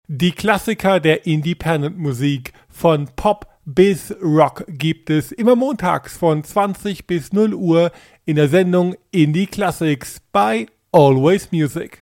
Die Klassiker der Independent-Musik von Pop bis Rock gibt es immer montags von 20 bis 0 Uhr in der Sendung Indie Classics bei Always Music.